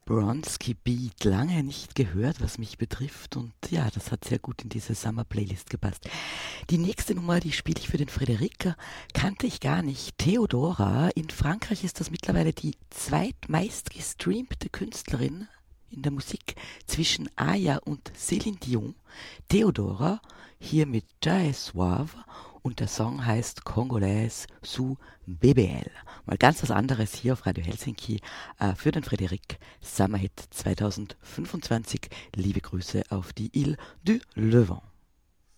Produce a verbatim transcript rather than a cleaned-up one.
Bronski Beat, lange nicht gehört, was mich betrifft, und ja, das hat sehr gut in diese Summer-Playlist gepasst. Die nächste Nummer, die spiele ich für den Frederik, kannte ich gar nicht. Theodora, in Frankreich ist das mittlerweile die zweitmeist gestreamte Künstlerin in der Musik zwischen Aya und Céline Dion. Theodora, hier mit Jai Suave, und der Song heißt Congolaise sous B B L. Mal ganz was anderes hier auf Radio Helsinki äh, für den Frederik. Summerhit zwanzig fünfundzwanzig. Liebe Grüße auf die Ile du Levant.